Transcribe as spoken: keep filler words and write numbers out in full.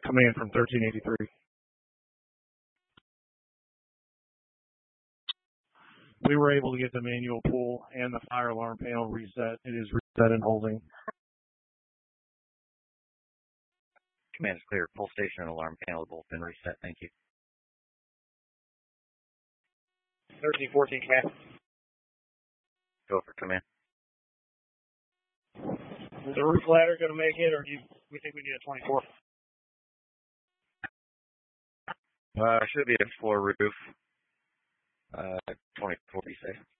Command from thirteen eighty-three. We were able to get the manual pull and the fire alarm panel reset. It is reset and holding. Command is clear. Pull station and alarm panel have both been reset. Thank you. thirteen fourteen, command. Go for command. Is the roof ladder going to make it, or do you, we think we need a twenty-four? Uh, should be a floor roof. Uh, twenty-four, be safe.